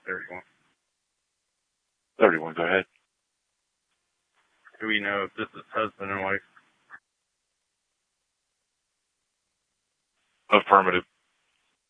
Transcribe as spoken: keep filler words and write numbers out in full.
thirty-one. thirty-one, go ahead. Do we know if this is husband and wife? Affirmative.